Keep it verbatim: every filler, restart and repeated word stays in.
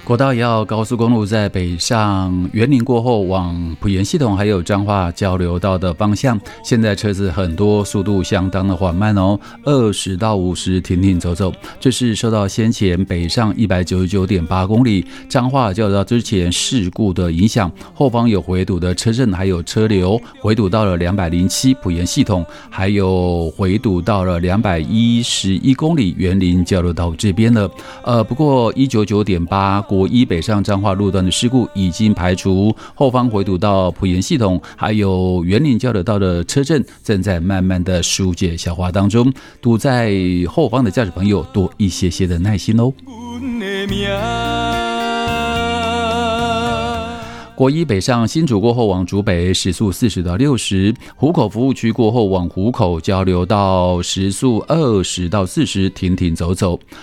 国道一号高速公路在北上员林过后，往埔盐系统还有彰化交流道的方向，现在车子很多，速度相当的缓慢哦，二十到五十停停走走。这是受到先前北上一百九十九点八公里彰化交流道之前事故的影响，后方有回堵的车阵还有车流，回堵到了两百零七埔盐系统，还有回堵到了两百一十一公里员林交流道这边了。呃，不过一百九十九点八国一北上彰化路段的事故已经排除，后方回堵到埔盐系统还有员林交流道的车阵正在慢慢的疏解消化当中，堵在后方的驾驶朋友多一些些的耐心哦。国一北上新竹过后往竹北时速四十到六十，湖口服务区过后往湖口交流道时速二十到四十停停走走。